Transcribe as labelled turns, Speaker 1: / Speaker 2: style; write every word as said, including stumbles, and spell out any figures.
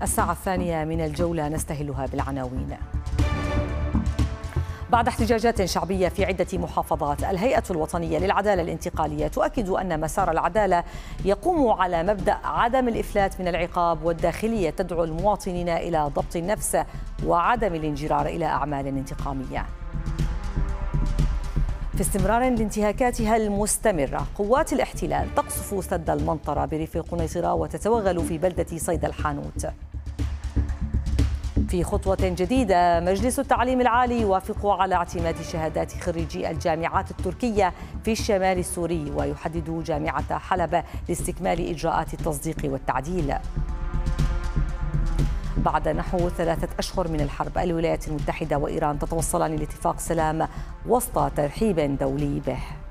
Speaker 1: الساعة الثانية من الجولة نستهلها بالعناوين. بعد احتجاجات شعبية في عدة محافظات، الهيئة الوطنية للعدالة الانتقالية تؤكد أن مسار العدالة يقوم على مبدأ عدم الإفلات من العقاب، والداخلية تدعو المواطنين إلى ضبط النفس وعدم الانجرار إلى أعمال انتقامية. في استمرار لانتهاكاتها المستمرة، قوات الاحتلال تقصف سد المنطرة بريف القنيطرة وتتوغل في بلدة صيدا الحانوت. في خطوة جديدة، مجلس التعليم العالي يوافق على اعتماد شهادات خريجي الجامعات التركية في الشمال السوري، ويحدد جامعة حلب لاستكمال إجراءات التصديق والتعديل. بعد نحو ثلاثة أشهر من الحرب، الولايات المتحدة وإيران تتوصلان لاتفاق سلام وسط ترحيب دولي به.